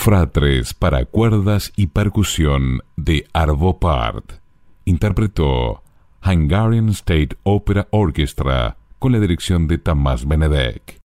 Fratres para cuerdas y percusión de Arvo Pärt. Interpretó Hungarian State Opera Orchestra con la dirección de Tamás Benedek.